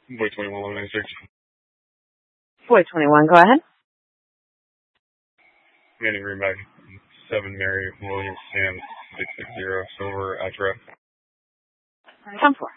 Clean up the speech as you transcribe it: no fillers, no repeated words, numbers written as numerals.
Boy 21, 196. Boy 21, go ahead. Manning Greenback, 7 Mary Williams Sam 660 Silver Acura. 10-4.